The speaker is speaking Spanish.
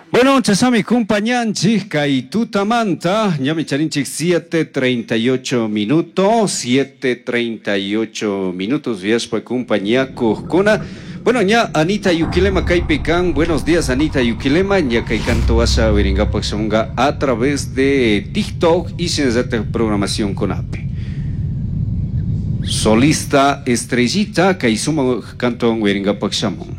Bueno, chasami compañanchis, kay tutamanta, ñami charinchik 7:38 minutos, 7:38 minutos, vías pa compañía Cujcuna. Bueno, ña Anita Yukilema Kaipecan, buenos días Anita Yukilema, ña kay canto asa veringa paxonga a través de TikTok y sin programación con AP. Solista estrellita kay suma canto veringa paxamon.